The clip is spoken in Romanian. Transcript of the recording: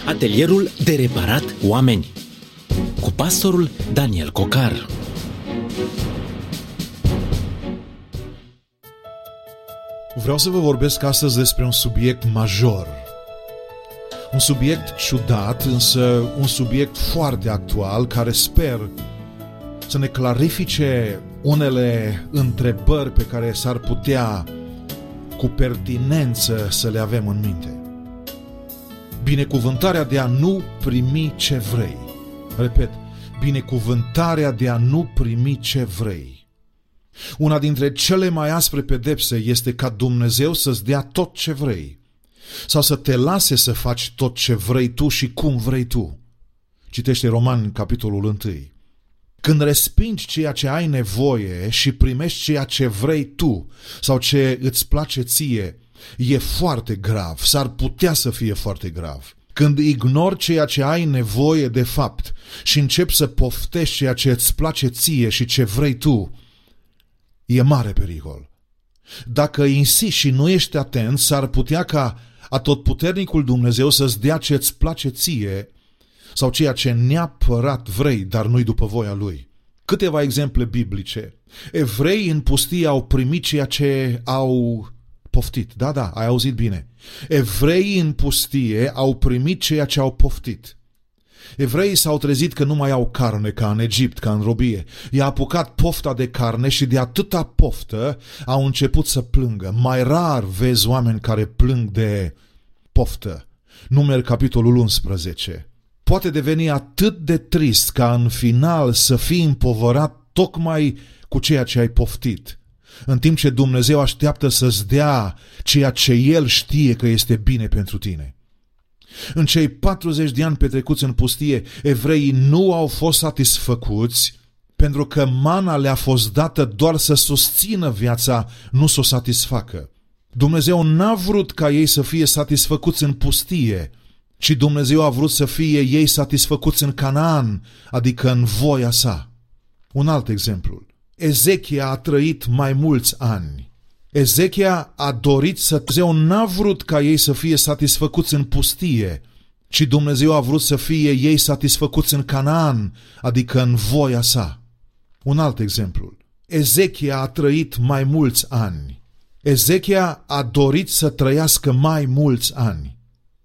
Atelierul de reparat oameni cu pastorul Daniel Cocar. Vreau să vă vorbesc astăzi despre un subiect major. Un subiect ciudat, însă un subiect foarte actual, care sper să ne clarifice unele întrebări pe care s-ar putea cu pertinență să le avem în minte. Binecuvântarea de a nu primi ce vrei. Repet, binecuvântarea de a nu primi ce vrei. Una dintre cele mai aspre pedepse este ca Dumnezeu să-ți dea tot ce vrei sau să te lase să faci tot ce vrei tu și cum vrei tu. Citește Romani, capitolul 1. Când respingi ceea ce ai nevoie și primești ceea ce vrei tu sau ce îți place ție, e foarte grav, s-ar putea să fie foarte grav. Când ignori ceea ce ai nevoie de fapt și începi să poftești ceea ce îți place ție și ce vrei tu, e mare pericol. Dacă insisti și nu ești atent, s-ar putea ca atotputernicul Dumnezeu să-ți dea ce îți place ție sau ceea ce neapărat vrei, dar nu-i după voia Lui. Câteva exemple biblice. Evreii în pustie au primit ceea ce au poftit. Da, ai auzit bine. Evreii în pustie au primit ceea ce au poftit. Evreii s-au trezit că nu mai au carne ca în Egipt, ca în robie. I-a apucat pofta de carne și de atâta poftă au început să plângă. Mai rar vezi oameni care plâng de poftă. Numeri, capitolul 11. Poate deveni atât de trist ca în final să fii împovărat tocmai cu ceea ce ai poftit, în timp ce Dumnezeu așteaptă să-ți dea ceea ce El știe că este bine pentru tine. În cei 40 de ani petrecuți în pustie, evreii nu au fost satisfăcuți pentru că mana le-a fost dată doar să susțină viața, nu să o satisfacă. Dumnezeu n-a vrut ca ei să fie satisfăcuți în pustie, ci Dumnezeu a vrut să fie ei satisfăcuți în Canaan, adică în voia sa. Un alt exemplu. Ezechia a trăit mai mulți ani. Ezechia a dorit să... Dumnezeu n-a vrut ca ei să fie satisfăcuți în pustie, ci Dumnezeu a vrut să fie ei satisfăcuți în Canaan, adică în voia sa. Un alt exemplu. Ezechia a trăit mai mulți ani. Ezechia a dorit să trăiască mai mulți ani.